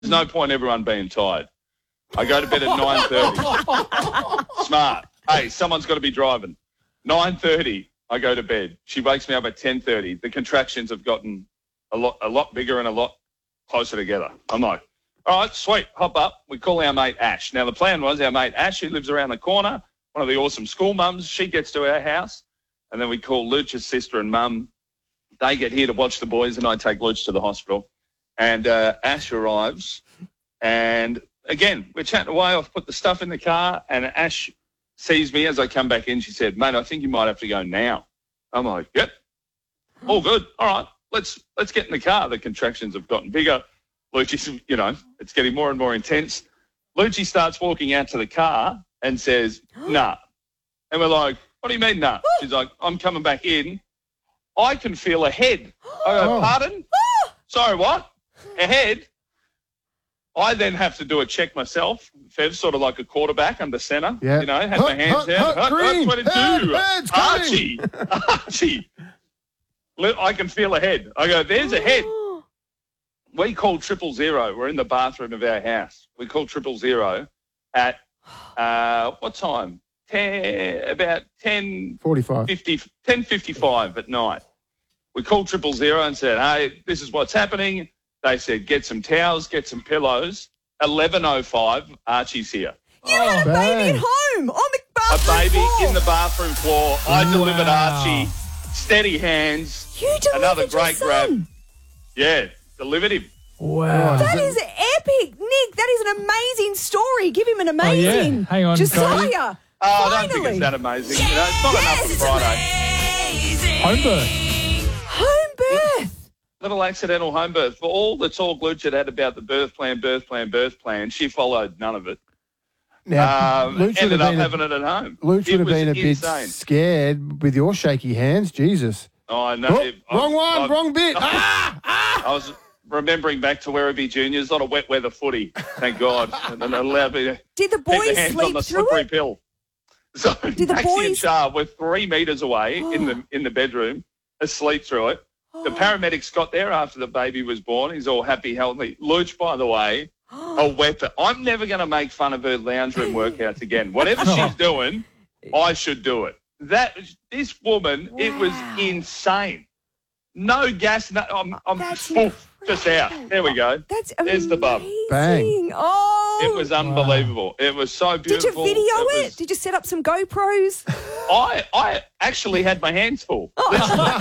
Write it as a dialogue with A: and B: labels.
A: There's no point everyone being tired. I go to bed at 9:30. Smart. Hey, someone's got to be driving. 9:30, I go to bed. She wakes me up at 10:30. The contractions have gotten a lot bigger and a lot closer together. I'm like, all right, sweet, hop up. We call our mate Ash. Now, the plan was our mate Ash, who lives around the corner, one of the awesome school mums, she gets to our house, and then we call Luch's sister and mum. They get here to watch the boys, and I take Luch to the hospital. And Ash arrives, and again, we're chatting away. I've put the stuff in the car, and Ash sees me as I come back in. She said, mate, I think you might have to go now. I'm like, yep, all good. All right, let's get in the car. The contractions have gotten bigger. Lucie's, it's getting more and more intense. Lucie starts walking out to the car and says, nah. And we're like, what do you mean, nah? She's like, I'm coming back in. I can feel a head. I go, pardon? Sorry, what? A head? I then have to do a check myself. Fev's sort of like a quarterback under centre. Yeah. Had my hands down.
B: Hut,
A: 22. Archie. I can feel a head. I go, there's a head. We call 000. We're in the bathroom of our house. We call 000 at, what time? About 10:55 at night. We called 000 and said, hey, this is what's happening. They said, get some towels, get some pillows. 11:05, Archie's here.
C: You had a baby at home on the bathroom
A: A baby
C: floor.
A: in the bathroom floor. I delivered Archie. Steady hands.
C: You delivered
A: Another great
C: your
A: grab.
C: son.
A: Yeah, delivered him.
B: Wow.
C: That is epic, Nick. That is an amazing story. Give him an amazing.
B: yeah. Hang on,
C: Josiah.
B: Cody.
A: I don't think it's that amazing. It's not enough for Friday.
B: Home birth.
C: Home birth.
A: Little accidental home birth. For all the talk Luch had about the birth plan, she followed none of it.
D: Now, Luch
A: Ended up having it at home.
D: Luch would have been a bit
A: insane.
D: scared with your shaky hands. Jesus.
A: Oh, I know.
D: Wrong bit.
A: I was remembering back to Werribee Juniors, not a wet weather footy, thank God. And then allowed me to
C: Did the
A: keep the
C: boys
A: hands on
C: sleep
A: the
C: through
A: slippery
C: it?
A: pill. So
C: Did the
A: Maxie and
C: boys-
A: Char were 3 metres away in the bedroom, asleep through it. The paramedics got there after the baby was born. He's all happy, healthy. Luch, by the way, a weapon. I'm never going to make fun of her lounge room workouts again. Whatever she's doing, I should do it. This woman, it was insane. No gas. No, I'm just out. There we go.
C: That's
A: There's the bub.
D: Bang.
C: Oh.
A: It was unbelievable. It was so
C: Did you
A: beautiful.
C: video it? Did you set up some GoPros?
A: I actually had my hands full.